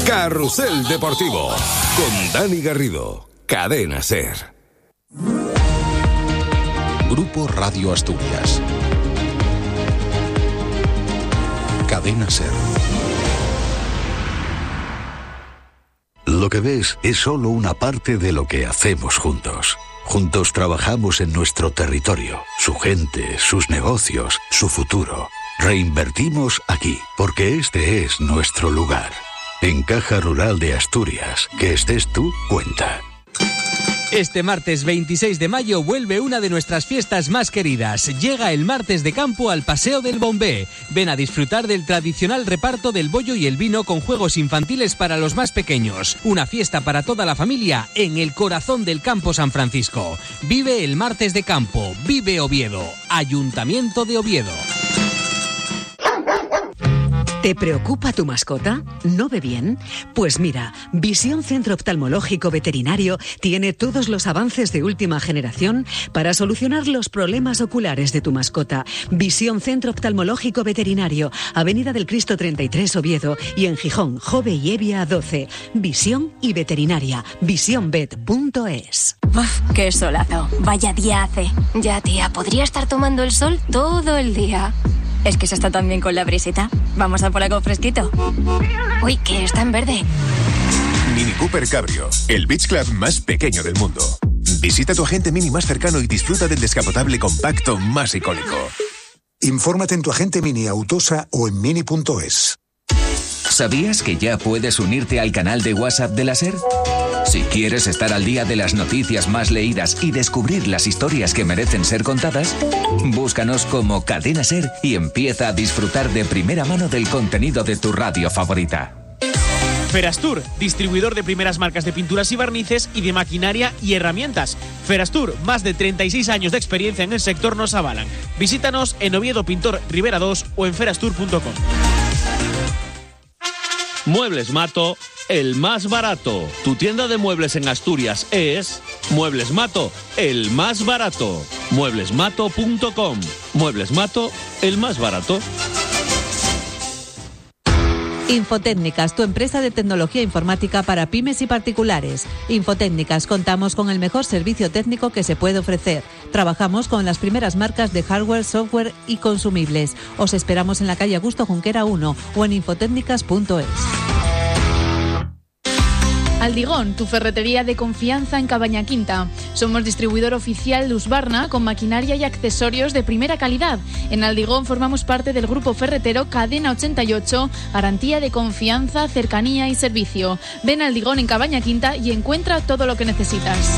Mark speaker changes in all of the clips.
Speaker 1: Carrusel Deportivo con Dani Garrido, Cadena SER.
Speaker 2: Grupo Radio Asturias. Cadena SER.
Speaker 3: Lo que ves es solo una parte de lo que hacemos juntos. Juntos trabajamos en nuestro territorio, su gente, sus negocios, su futuro. Reinvertimos aquí, porque este es nuestro lugar. En Caja Rural de Asturias, que estés tú, cuenta.
Speaker 4: Este martes 26 de mayo vuelve una de nuestras fiestas más queridas. Llega el Martes de Campo al Paseo del Bombé. Ven a disfrutar del tradicional reparto del bollo y el vino con juegos infantiles para los más pequeños. Una fiesta para toda la familia en el corazón del Campo San Francisco. Vive el Martes de Campo. Vive Oviedo. Ayuntamiento de Oviedo.
Speaker 5: ¿Te preocupa tu mascota? ¿No ve bien? Pues mira, Visión Centro Oftalmológico Veterinario tiene todos los avances de última generación para solucionar los problemas oculares de tu mascota. Visión Centro Oftalmológico Veterinario, Avenida del Cristo 33 Oviedo y en Gijón, Jove y Evia 12. Visión y Veterinaria, visionvet.es.
Speaker 6: Uf, qué solazo. Vaya día hace. Ya, tía, podría estar tomando el sol todo el día. Es que se está tan bien con la brisita. Vamos a por algo fresquito. Uy, que está en verde.
Speaker 7: Mini Cooper Cabrio, el beach club más pequeño del mundo. Visita tu agente Mini más cercano y disfruta del descapotable compacto más icónico.
Speaker 8: Infórmate en tu agente Mini Autosa o en mini.es.
Speaker 9: ¿Sabías que ya puedes unirte al canal de WhatsApp de la SER? Si quieres estar al día de las noticias más leídas y descubrir las historias que merecen ser contadas, búscanos como Cadena SER y empieza a disfrutar de primera mano del contenido de tu radio favorita.
Speaker 10: Ferastur, distribuidor de primeras marcas de pinturas y barnices y de maquinaria y herramientas. Ferastur, más de 36 años de experiencia en el sector nos avalan. Visítanos en Oviedo Pintor Rivera 2 o en ferastur.com.
Speaker 11: Muebles Mato, el más barato. Tu tienda de muebles en Asturias es Muebles Mato, el más barato. Mueblesmato.com. Muebles Mato, el más barato.
Speaker 12: Infotécnicas, tu empresa de tecnología informática para pymes y particulares. Infotécnicas, contamos con el mejor servicio técnico que se puede ofrecer. Trabajamos con las primeras marcas de hardware, software y consumibles. Os esperamos en la calle Augusto Junquera 1 o en infotécnicas.es.
Speaker 13: Aldigón, tu ferretería de confianza en Cabaña Quinta. Somos distribuidor oficial de Husqvarna con maquinaria y accesorios de primera calidad. En Aldigón formamos parte del grupo ferretero Cadena 88, garantía de confianza, cercanía y servicio. Ven a Aldigón en Cabaña Quinta y encuentra todo lo que necesitas.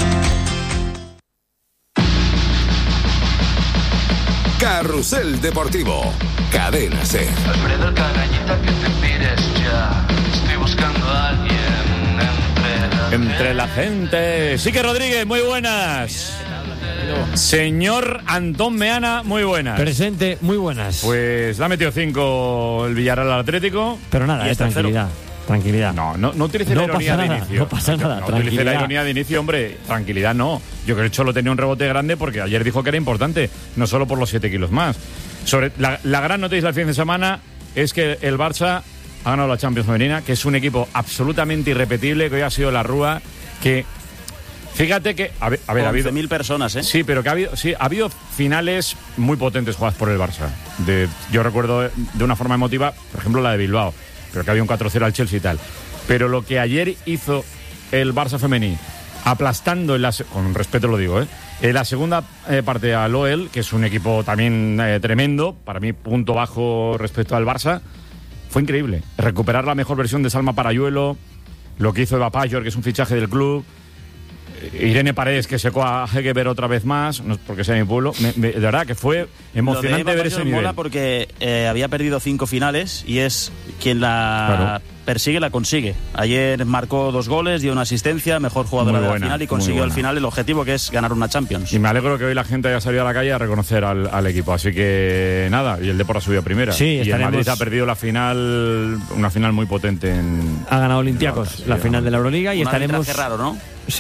Speaker 1: Carrusel Deportivo, Cadena SER.
Speaker 14: Alfredo Cagañita, que te pires ya. Estoy buscando a alguien
Speaker 15: entre la gente. Sique Rodríguez, muy buenas. Señor Antón Meana, muy buenas.
Speaker 16: Presente, muy buenas.
Speaker 15: Pues le ha metido 5 el Villarreal al Atlético.
Speaker 16: Pero nada, tranquilidad. Tranquilidad.
Speaker 15: No utilice la ironía de inicio.
Speaker 16: No pasa nada.
Speaker 15: No utilice la ironía de inicio, hombre. Tranquilidad no. Yo creo que Cholo tenía un rebote grande porque ayer dijo que era importante, no solo por los 7 kilos más. Sobre la gran noticia del fin de semana es que el Barça ha ganado la Champions femenina, que es un equipo absolutamente irrepetible, que hoy ha sido la Rúa, que fíjate que ha habido
Speaker 17: 11.000 personas, ¿eh?
Speaker 15: Sí, pero que ha habido finales muy potentes jugadas por el Barça. Yo recuerdo de una forma emotiva, por ejemplo, la de Bilbao, pero que había un 4-0 al Chelsea y tal. Pero lo que ayer hizo el Barça femení, aplastando con respeto lo digo, en la segunda parte a Loel, que es un equipo también tremendo, para mí punto bajo respecto al Barça. Fue increíble. Recuperar la mejor versión de Salma Parayuelo, lo que hizo Eva Payor, que es un fichaje del club, Irene Paredes, que secó a Hegeber otra vez más, no es porque sea mi pueblo. De verdad que fue emocionante ver ese nivel.
Speaker 17: Mola porque había perdido 5 finales y es quien la persigue, la consigue. Ayer marcó 2 goles, dio una asistencia, mejor jugadora de la final y consiguió al final el objetivo, que es ganar una Champions.
Speaker 15: Y me alegro que hoy la gente haya salido a la calle a reconocer al equipo. Así que nada, y el Depor ha subido a primera.
Speaker 16: Sí,
Speaker 15: y el Madrid ha perdido la final, una final muy potente
Speaker 16: ha ganado Olympiacos la final de la Euroliga y estaremos...
Speaker 17: Raro, ¿no?
Speaker 16: Sí.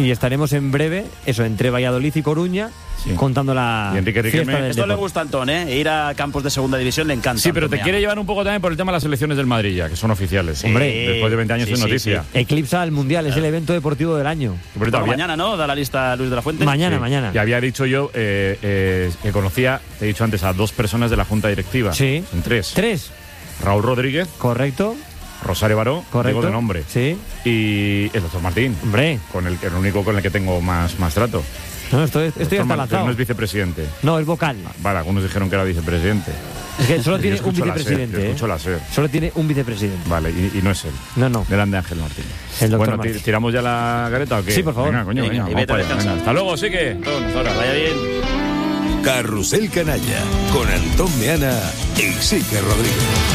Speaker 16: Y estaremos en breve, eso, entre Valladolid y Coruña, contando la fiesta del
Speaker 17: Esto
Speaker 16: deporte.
Speaker 17: le gusta a Antón, ¿eh? Ir a campos de segunda división le encanta.
Speaker 15: Sí, pero te
Speaker 17: Antón
Speaker 15: quiere
Speaker 17: Meana.
Speaker 15: llevar un poco también por el tema de las elecciones del Madrid ya, que son oficiales.
Speaker 16: Hombre,
Speaker 15: después de 20 años es noticia.
Speaker 16: Eclipsa al Mundial, es el evento deportivo del año.
Speaker 17: Bueno, mañana, ¿no? Da la lista Luis de la Fuente.
Speaker 16: Mañana.
Speaker 15: Y había dicho yo que conocía, te he dicho antes, a 2 personas de la Junta Directiva.
Speaker 16: Sí.
Speaker 15: En 3.
Speaker 16: 3.
Speaker 15: Raúl Rodríguez.
Speaker 16: Correcto.
Speaker 15: Rosario Baró,
Speaker 16: correcto,
Speaker 15: digo de nombre.
Speaker 16: Sí.
Speaker 15: Y el doctor Martín.
Speaker 16: Hombre.
Speaker 15: El único con el que tengo más trato.
Speaker 16: No, esto ya está lanzado.
Speaker 15: No es vicepresidente.
Speaker 16: No, es vocal.
Speaker 15: Vale, algunos dijeron que era vicepresidente.
Speaker 16: Es que solo tiene
Speaker 15: Yo
Speaker 16: un
Speaker 15: escucho la
Speaker 16: vicepresidente.
Speaker 15: SER, yo escucho la SER.
Speaker 16: Solo tiene un vicepresidente.
Speaker 15: Vale, y no es él.
Speaker 16: No.
Speaker 15: Grande Ángel Martín.
Speaker 16: El doctor
Speaker 15: bueno,
Speaker 16: Martín.
Speaker 15: ¿tiramos ya la gareta o qué?
Speaker 16: Sí, por favor.
Speaker 15: Venga, coño, venga.
Speaker 17: Y vete a descansar.
Speaker 15: Hasta luego, sí que.
Speaker 17: Vaya bien.
Speaker 1: Carrusel Canalla con Antón Meana y Sique Rodríguez.